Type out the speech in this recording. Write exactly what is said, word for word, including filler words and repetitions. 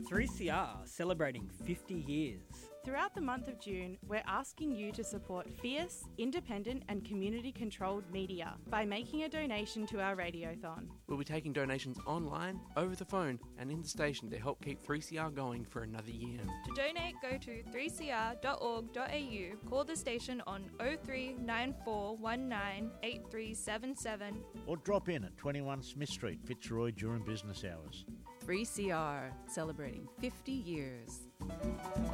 three C R celebrating fifty years. Throughout the month of June, we're asking you to support fierce, independent and community-controlled media by making a donation to our radiothon. We'll be taking donations online, over the phone and in the station to help keep three C R going for another year. To donate, go to three c r dot org dot a u, call the station on oh three nine four one nine eight three seven seven or drop in at twenty-one Smith Street, Fitzroy during business hours. three C R, celebrating fifty years.